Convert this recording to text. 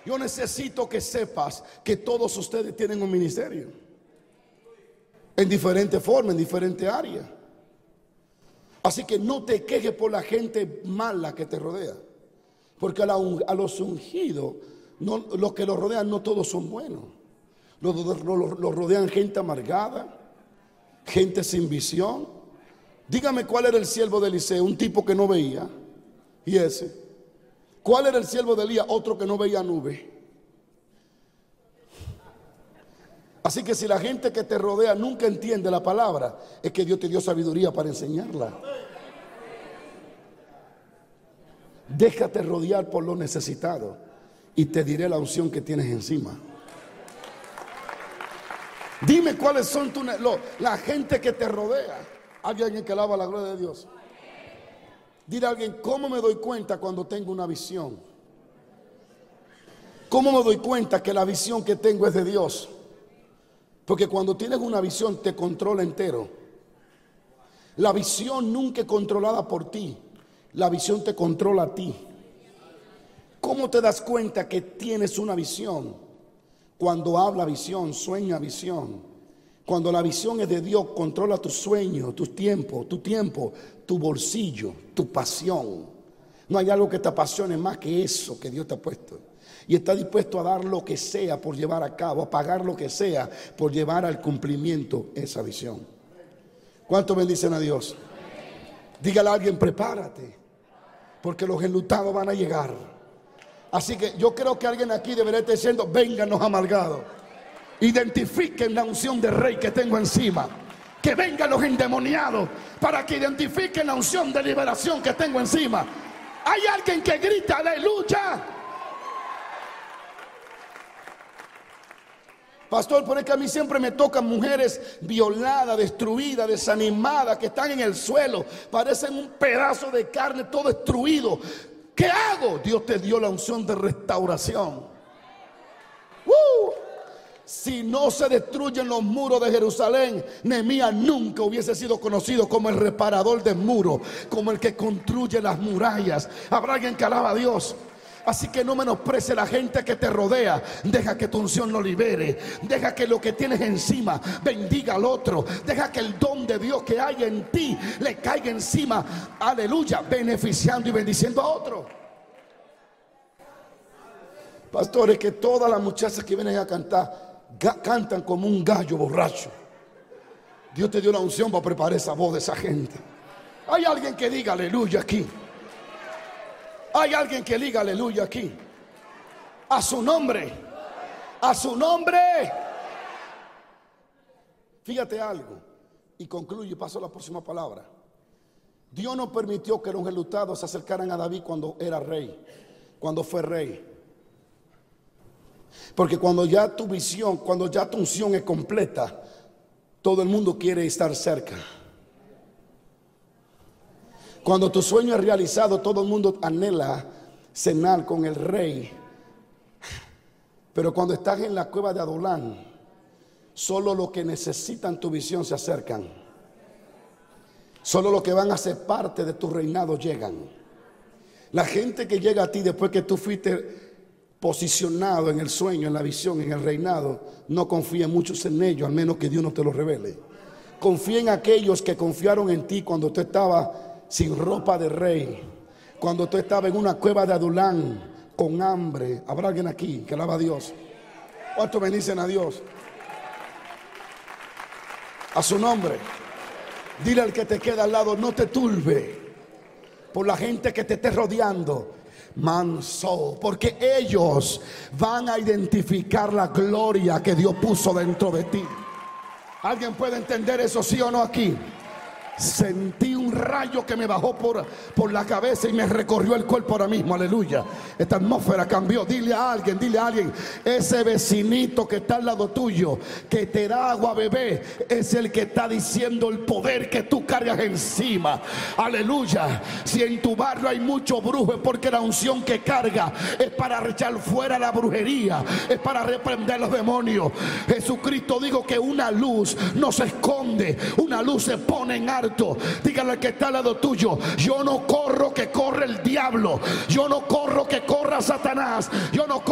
Yo necesito que sepas que todos ustedes tienen un ministerio en diferente forma, en diferente área. Así que no te quejes por la gente mala que te rodea, porque a los ungidos, los que los rodean, no todos son buenos. Los rodean gente amargada, gente sin visión. Dígame cuál era el siervo de Eliseo, un tipo que no veía. Y ese, ¿cuál era el siervo de Elías? Otro que no veía nube. Así que si la gente que te rodea nunca entiende la palabra, es que Dios te dio sabiduría para enseñarla. Déjate rodear por lo necesitado y te diré la unción que tienes encima. Dime cuáles son la gente que te rodea. Hay alguien que alaba la gloria de Dios. Dile a alguien: ¿cómo me doy cuenta cuando tengo una visión? ¿Cómo me doy cuenta que la visión que tengo es de Dios? Porque cuando tienes una visión te controla entero. La visión nunca es controlada por ti. La visión te controla a ti. ¿Cómo te das cuenta que tienes una visión? Cuando habla visión, sueña visión. Cuando la visión es de Dios, controla tu sueño, tu tiempo, tu bolsillo, tu pasión. No hay algo que te apasione más que eso que Dios te ha puesto. Y está dispuesto a dar lo que sea por llevar a cabo, a pagar lo que sea por llevar al cumplimiento esa visión. ¿Cuántos bendicen a Dios? Dígale a alguien: prepárate, porque los enlutados van a llegar. Así que yo creo que alguien aquí debería estar diciendo: vénganos amargados. Identifiquen la unción de rey que tengo encima. Que vengan los endemoniados para que identifiquen la unción de liberación que tengo encima. Hay alguien que grita aleluya. Pastor, por eso que a mí siempre me tocan mujeres violadas, destruidas, desanimadas, que están en el suelo, parecen un pedazo de carne todo destruido. ¿Qué hago? Dios te dio la unción de restauración. Si no se destruyen los muros de Jerusalén, Nehemías nunca hubiese sido conocido como el reparador de muros, como el que construye las murallas. Habrá alguien que alaba a Dios. Así que no menosprecie la gente que te rodea. Deja que tu unción lo libere. Deja que lo que tienes encima bendiga al otro. Deja que el don de Dios que hay en ti le caiga encima. Aleluya, beneficiando y bendiciendo a otro. Pastores, que todas las muchachas que vienen a cantar cantan como un gallo borracho. Dios te dio la unción para preparar esa voz de esa gente. Hay alguien que diga aleluya aquí. Hay alguien que diga aleluya aquí. A su nombre. A su nombre. Fíjate algo. Y concluyo y paso a la próxima palabra. Dios no permitió que los enlutados se acercaran a David cuando era rey. Cuando fue rey. Porque cuando ya tu visión, cuando ya tu unción es completa, todo el mundo quiere estar cerca. Cuando tu sueño es realizado, todo el mundo anhela cenar con el rey. Pero cuando estás en la cueva de Adulán, solo los que necesitan tu visión se acercan. Solo los que van a ser parte de tu reinado llegan. La gente que llega a ti después que tú fuiste posicionado en el sueño, en la visión, en el reinado, no confía muchos en ellos, al menos que Dios no te lo revele. Confía en aquellos que confiaron en ti cuando tú estabas sin ropa de rey, cuando tú estabas en una cueva de Adulán con hambre. Habrá alguien aquí que alaba a Dios. ¿Cuántos bendicen a Dios? A su nombre. Dile al que te queda al lado: no te turbe por la gente que te esté rodeando. Manso, porque ellos van a identificar la gloria que Dios puso dentro de ti. ¿Alguien puede entender eso, sí o no aquí? Sentí un rayo que me bajó por la cabeza y me recorrió el cuerpo ahora mismo. Aleluya. Esta atmósfera cambió. Dile a alguien, ese vecinito que está al lado tuyo, que te da agua a beber, es el que está diciendo el poder que tú cargas encima. Aleluya. Si en tu barrio hay mucho brujo, es porque la unción que carga es para echar fuera la brujería, es para reprender los demonios. Jesucristo dijo que una luz no se esconde, una luz se pone en alto. Dígale al que está al lado tuyo: yo no corro que corre el diablo, yo no corro que corra Satanás, yo no corro